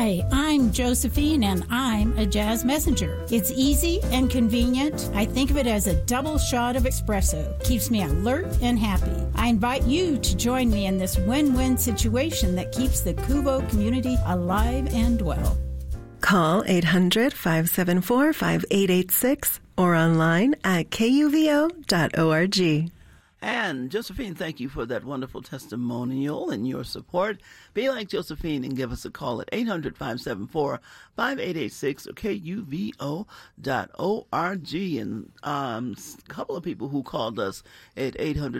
Hi, I'm Josephine, and I'm a jazz messenger. It's easy and convenient. I think of it as a double shot of espresso. Keeps me alert and happy. I invite you to join me in this win-win situation that keeps the Kuvo community alive and well. Call 800-574-5886 or online at kuvo.org. And Josephine, thank you for that wonderful testimonial and your support. Be like Josephine and give us a call at 800-574-5886 or kuvo.org. And a couple of people who called us at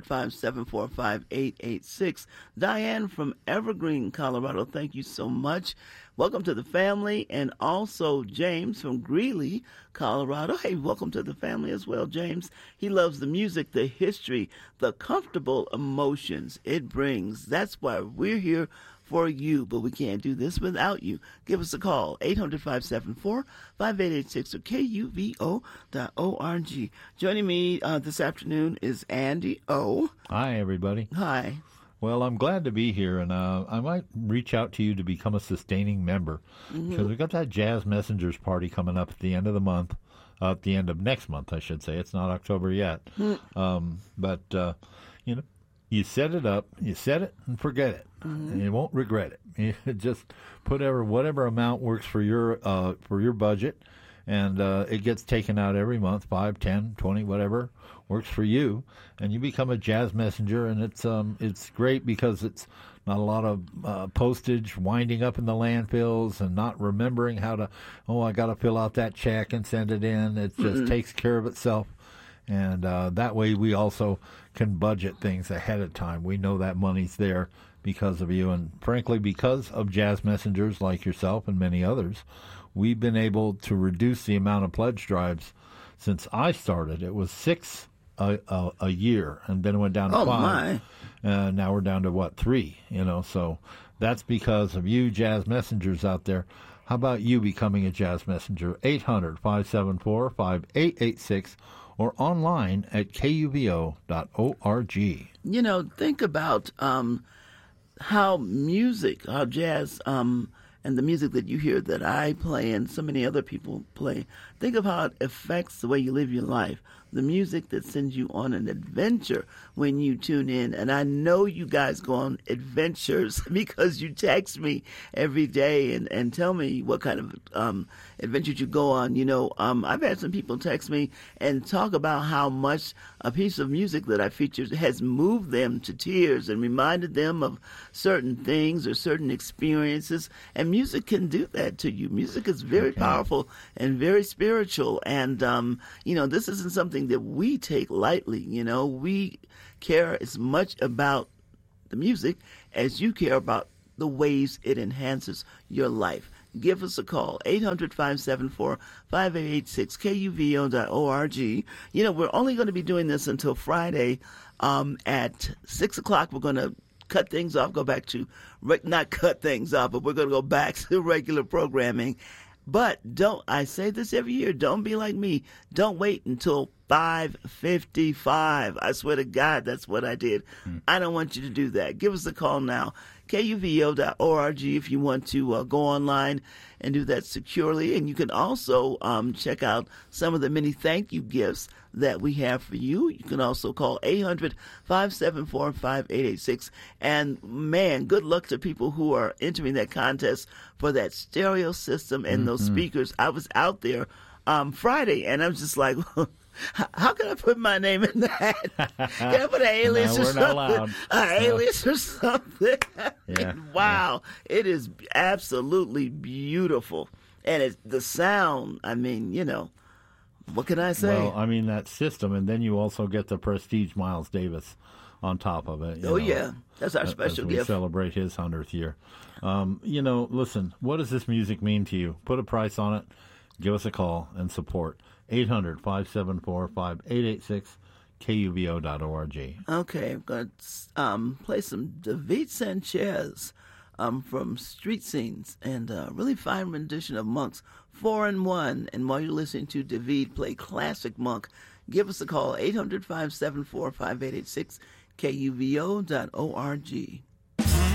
800-574-5886. Diane from Evergreen, Colorado, thank you so much. Welcome to the family. And also James from Greeley, Colorado. Hey, welcome to the family as well, James. He loves the music, the history, the comfortable emotions it brings. That's why we're here for you, but we can't do this without you. Give us a call, 800-574-5886 or kuvo.org. Joining me this afternoon is Andy O. Hi, everybody. Hi. Well, I'm glad to be here, and I might reach out to you to become a sustaining member, because we've got that Jazz Messengers party coming up at the end of the month, at the end of next month, I should say. It's not October yet. But you set it up, you set it and forget it, and you won't regret it. You just put whatever amount works for your budget, and it gets taken out every month, 5, 10, 20, whatever works for you, and you become a Jazz Messenger. And it's great because it's not a lot of postage, winding up in the landfills, and not remembering how to, I got to fill out that check and send it in. It just takes care of itself. And that way we also can budget things ahead of time. We know that money's there because of you. And frankly, because of Jazz Messengers like yourself and many others, we've been able to reduce the amount of pledge drives. Since I started, it was 6 a year, and then it went down to 5. And now we're down to 3, so that's because of you Jazz Messengers out there. How about you becoming a Jazz Messenger? 800-574-5886 or online at kuvo.org. Think about how jazz, and the music that you hear that I play and so many other people play, think of how it affects the way you live your life. The music that sends you on an adventure when you tune in. And I know you guys go on adventures because you text me every day and tell me what kind of adventures you go on. I've had some people text me and talk about how much a piece of music that I featured has moved them to tears and reminded them of certain things or certain experiences. And music can do that to you. Music is very powerful and very spiritual. And, this isn't something that we take lightly. We care as much about the music as you care about the ways it enhances your life. Give us a call, 800-574-5886, kuvo.org. We're only going to be doing this until Friday at 6 o'clock. We're going to cut things off, go back to, not cut things off, but we're going to go back to regular programming. But I say this every year, don't be like me. Don't wait until 5:55. I swear to God, that's what I did. I don't want you to do that. Give us a call now, kuvo.org, if you want to go online and do that securely. And you can also check out some of the many thank you gifts that we have for you. You can also call 800-574-5886. And man, good luck to people who are entering that contest for that stereo system and those speakers. I was out there Friday, and I was just like, how can I put my name in that? Can I put an alias or something? Alias or something? Wow. It is absolutely beautiful. And the sound, what can I say? Well, that system, and then you also get the Prestige Miles Davis on top of it. Yeah. That's our special gift. We celebrate his 100th year. Listen, what does this music mean to you? Put a price on it. Give us a call and support. 800-574-5886, kuvo.org. Okay, I'm going to play some David Sanchez from Street Scenes, and a really fine rendition of Monk's 4 in 1. And while you're listening to David play classic Monk, give us a call, 800-574-5886, kuvo.org.